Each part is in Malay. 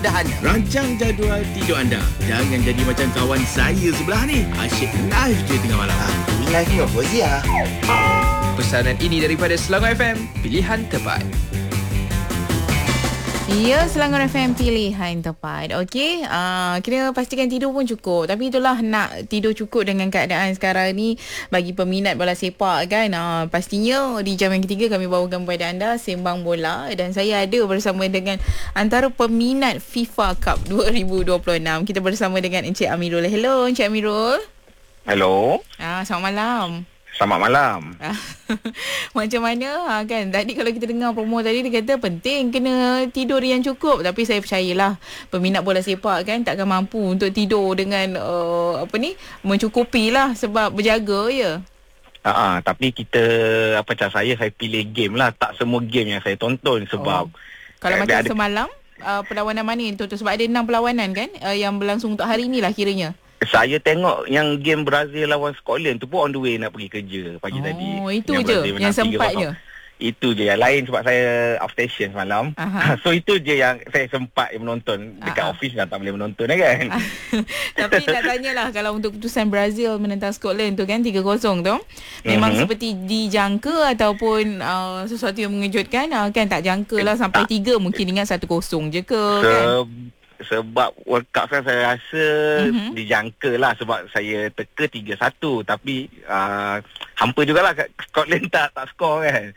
Rancang jadual tidur anda. Jangan jadi macam kawan saya sebelah ni. Asyik live je tengah malam. Live ni apa Zia? Pesanan ini daripada Selangor FM, pilihan tepat. Ya, Selangor FM pilihan tepat. Okey, kena pastikan tidur pun cukup. Tapi itulah, nak tidur cukup dengan keadaan sekarang ni bagi peminat bola sepak kan. Pastinya di jam yang ketiga kami bawakan kepada anda Sembang Bola, dan saya ada bersama dengan antara peminat FIFA Cup 2026. Kita bersama dengan Encik Amirul. Hello Encik Amirul. Hello. Selamat malam. Selamat malam. Macam mana kan? Tadi kalau kita dengar promo tadi, dia kata penting kena tidur yang cukup. Tapi saya percayalah peminat bola sepak kan takkan mampu untuk tidur dengan mencukupi lah, sebab berjaga ya. Tapi kita macam saya pilih game lah. Tak semua game yang saya tonton sebab kalau macam semalam perlawanan mana yang tonton? Sebab ada 6 perlawanan kan yang berlangsung untuk hari ni lah kiranya. Saya tengok yang game Brazil lawan Scotland tu pun on the way nak pergi kerja pagi tadi. Oh, itu je yang sempatnya. Itu je, yang lain sebab saya off station semalam. So itu je yang saya sempat menonton. Dekat office dah tak boleh menonton kan. Tapi nak tanyalah, kalau untuk keputusan Brazil menentang Scotland tu kan 3-0 tu, memang seperti dijangka ataupun sesuatu yang mengejutkan? Kan tak jangka lah sampai 3, mungkin ingat 1-0 je ke kan? Sebab World Cup kan saya rasa dijangka lah, sebab saya teka 3-1. Tapi hampa jugalah Scotland tak skor kan.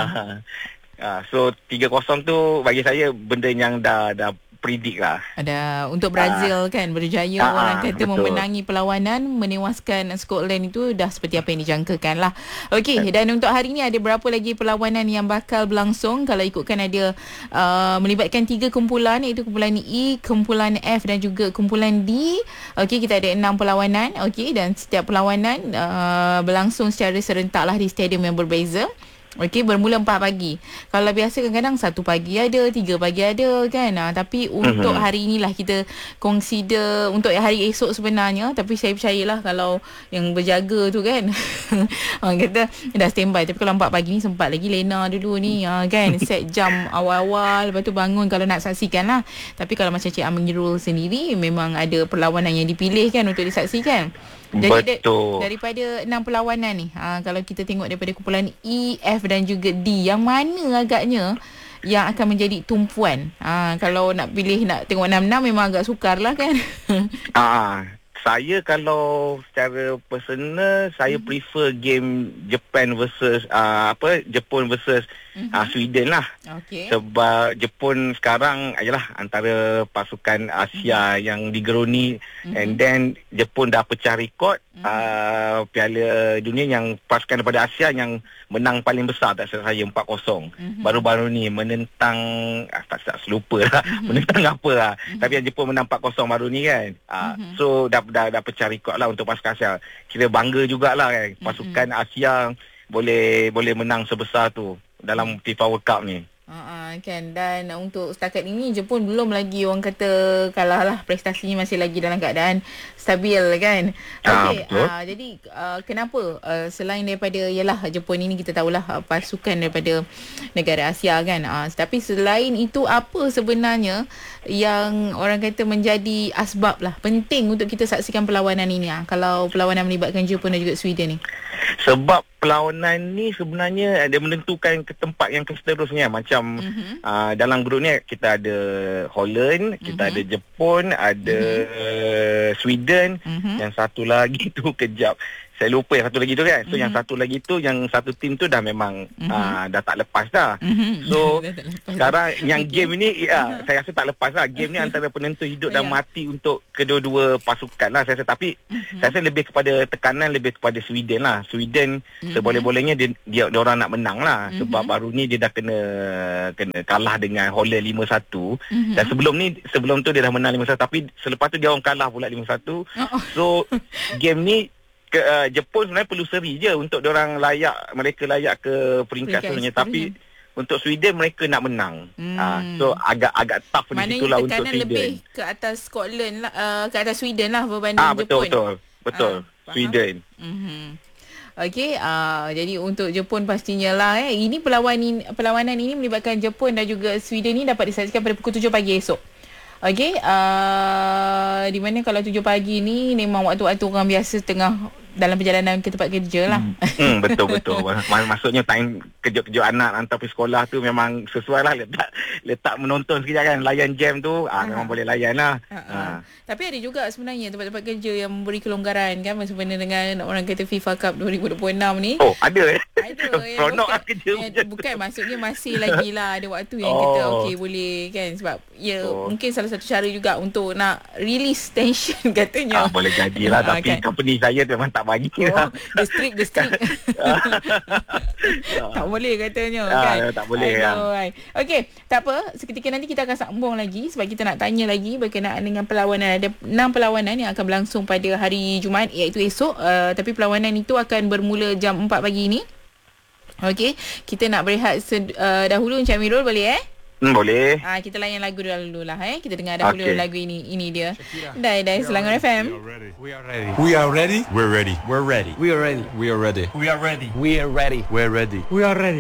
So 3-0 tu bagi saya benda yang dah predict lah. Ada untuk Brazil kan berjaya, orang kata betul, memenangi perlawanan, menewaskan Scotland itu dah seperti apa yang dijangkakan lah. Okey, dan untuk hari ni ada berapa lagi perlawanan yang bakal berlangsung? Kalau ikutkan ada melibatkan 3 kumpulan, iaitu kumpulan E, kumpulan F dan juga kumpulan D. Okey, kita ada 6 perlawanan. Okey, dan setiap perlawanan berlangsung secara serentak lah di stadium yang berbeza. Okey, bermula 4 pagi. Kalau biasa kadang-kadang 1 pagi ada, 3 pagi ada kan. Tapi untuk hari inilah kita consider untuk hari esok sebenarnya. Tapi saya percayalah kalau yang berjaga tu kan orang kata dah standby. Tapi kalau 4 pagi ni sempat lagi lena dulu ni kan, set jam awal-awal, lepas tu bangun kalau nak saksikan lah. Tapi kalau macam Cik Amirul sendiri, memang ada perlawanan yang dipilih kan untuk disaksikan. Jadi daripada 6 perlawanan ni, kalau kita tengok daripada kumpulan E, F dan juga D, yang mana agaknya yang akan menjadi tumpuan? Kalau nak pilih, nak tengok 6-6 memang agak sukar lah kan. Saya kalau secara personal, saya prefer game Japan versus Jepun versus Sweden lah. Sebab Jepun sekarang adalah antara pasukan Asia yang digeruni, and then Jepun dah pecah rekod Piala Dunia yang pasukan daripada Asia yang menang paling besar, tak salah saya 4-0 baru-baru ni menentang tak selupa lah menentang apa lah, tapi yang Jepun menang 4-0 baru ni kan. So dah pecah rekod lah untuk pasukan Asia. Kira bangga jugalah kan pasukan Asia boleh menang sebesar tu dalam FIFA World Cup ni. Kan, dan untuk setakat ini Jepun belum lagi orang kata kalah lah, prestasinya masih lagi dalam keadaan stabil kan. Okey, jadi kenapa selain daripada ialah Jepun ini, kita tahulah pasukan daripada negara Asia kan, tapi selain itu apa sebenarnya yang orang kata menjadi asbab lah penting untuk kita saksikan perlawanan ini, kalau perlawanan melibatkan Jepun dan juga Sweden ni? Sebab perlawanan ni sebenarnya dia menentukan ke tempat yang seterusnya. Macam dalam grup ni kita ada Holland, kita ada Jepun, ada Sweden, yang satu lagi tu kejap saya lupa yang satu lagi tu kan. So yang satu lagi tu, yang satu tim tu dah memang dah tak lepas dah. So sekarang yang game ni saya rasa tak lepas lah. Game ni antara penentu hidup dan mati untuk kedua-dua pasukan lah saya rasa. Tapi saya rasa lebih kepada tekanan lebih kepada Sweden lah. Sweden seboleh-bolehnya dia orang nak menang lah. Sebab baru ni dia dah kena kalah dengan Holland 5-1. Dan sebelum tu dia dah menang 5-1, tapi selepas tu dia orang kalah pula 5-1. So game ni Jepun sebenarnya perlu seri je untuk mereka layak ke peringkat sebenarnya. Tapi untuk Sweden mereka nak menang. So agak tough di situ lah untuk Sweden. Maknanya lebih ke atas Scotland lah, ke atas Sweden lah berbanding Jepun. Betul. Sweden. Okey, jadi untuk Jepun pastinya lah ini perlawanan ini melibatkan Jepun dan juga Sweden ni dapat disaksikan pada pukul 7 pagi esok. Okey, di mana kalau 7 pagi ni memang waktu-waktu orang biasa tengah dalam perjalanan ke tempat kerja lah. Betul. Maksudnya time kejut-kejut anak hantar pergi sekolah tu memang sesuai lah. Letak menonton sekejap kan, layan jam tu, memang boleh layan lah. Tapi ada juga sebenarnya tempat-tempat kerja yang memberi kelonggaran kan, sempena dengan orang kata FIFA Cup 2026 ni. Oh, ada Ada. Seronok lah kerja bukan, maksudnya masih lagi lah ada waktu yang kita okey boleh kan, sebab mungkin salah satu cara juga untuk nak release tension katanya. Boleh jadilah tapi kan? company saya memang tak bagi lah. The strict tak boleh katanya kan. Tak boleh Okey, tak apa, seketika nanti kita akan sambung lagi sebab kita nak tanya lagi berkenaan dengan perlawanan. Ada 6 perlawanan yang akan berlangsung pada hari Jumaat, iaitu esok, tapi perlawanan itu akan bermula jam 4 pagi ini. Okey, kita nak berehat dahulu Encik Amirul, boleh boleh. Kita layan lagu dulu lah. Kita dengar dahulu lagu ini. Ini dia. Dari Selangor FM. We are ready. We are ready. We're ready. We're ready. We are ready. We are ready. We are ready. We are ready. We're ready. We are ready.